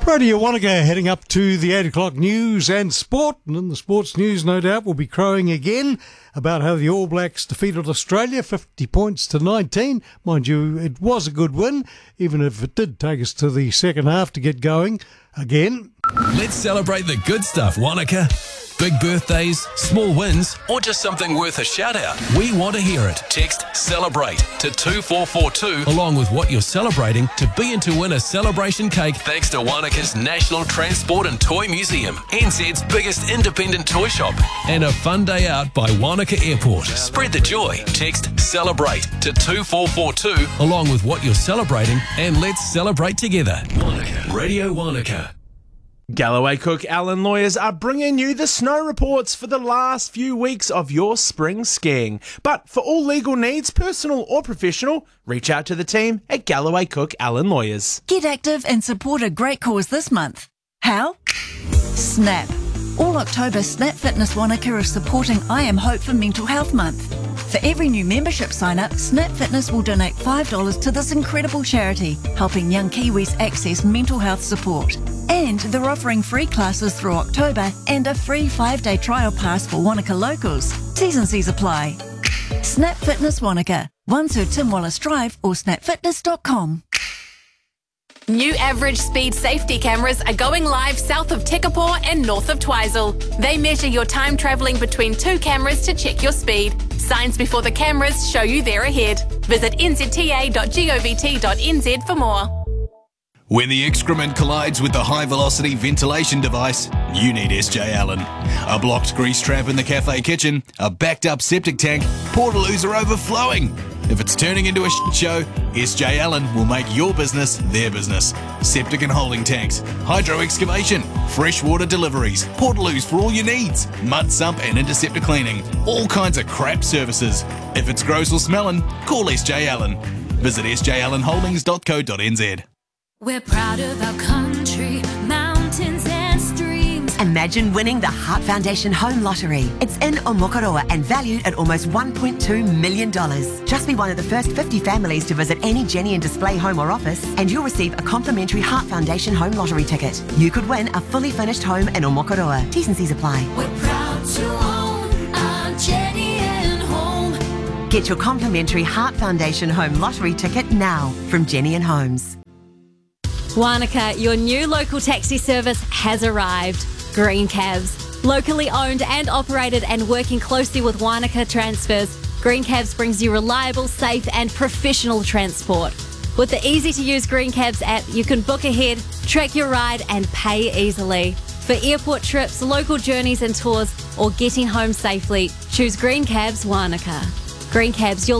Radio Wanaka heading up to the 8 o'clock news and sport. And in the sports news, no doubt, we'll be crowing again about how the All Blacks defeated Australia 50 points to 19. Mind you, it was a good win, even if it did take us to the second half to get going again. Let's celebrate the good stuff, Wanaka. Big birthdays, small wins, or just something worth a shout out. We want to hear it. Text CELEBRATE to 2442 along with what you're celebrating to be in to win a celebration cake thanks to Wanaka's National Transport and Toy Museum, NZ's biggest independent toy shop, and a fun day out by Wanaka Airport. Spread the joy. Text CELEBRATE to 2442 along with what you're celebrating and let's celebrate together. Wanaka. Radio Wanaka. Galloway Cook Allen Lawyers are bringing you the snow reports for the last few weeks of your spring skiing. But for all legal needs, personal or professional, reach out to the team at Galloway Cook Allen Lawyers. Get active and support a great cause this month. How? Snap. All October, Snap Fitness Wanaka is supporting I Am Hope for Mental Health Month. For every new membership sign-up, Snap Fitness will donate $5 to this incredible charity, helping young Kiwis access mental health support. And they're offering free classes through October and a free 5-day trial pass for Wanaka locals. T's and C's apply. Snap Fitness Wanaka, 1 Sir Tim Wallace Drive or snapfitness.com. New average speed safety cameras are going live south of Tekapō and north of Twizel. They measure your time travelling between two cameras to check your speed. Signs before the cameras show you they're ahead. Visit nzta.govt.nz for more. When the excrement collides with the high-velocity ventilation device, you need SJ Allen. A blocked grease trap in the cafe kitchen, a backed-up septic tank, portaloos are overflowing. If it's turning into a shit show, SJ Allen will make your business their business. Septic and holding tanks, hydro excavation, freshwater deliveries, portaloos for all your needs, mud sump and interceptor cleaning, all kinds of crap services. If it's gross or smelling, call SJ Allen. Visit sjallenholdings.co.nz. We're proud of our country, mountains and streams. Imagine winning the Heart Foundation Home Lottery. It's in Omokoroa and valued at almost $1.2 million. Just be one of the first 50 families to visit any Jenny and Display home or office and you'll receive a complimentary Heart Foundation Home Lottery ticket. You could win a fully furnished home in Omokoroa. T's and C's apply. We're proud to own our Jenny and Home. Get your complimentary Heart Foundation Home Lottery ticket now from Jenny and Homes. Wanaka, your new local taxi service has arrived. Green Cabs. Locally owned and operated and working closely with Wanaka Transfers, Green Cabs brings you reliable, safe and professional transport. With the easy-to-use Green Cabs app, you can book ahead, track your ride and pay easily. For airport trips, local journeys and tours, or getting home safely, choose Green Cabs Wanaka. Green Cabs, your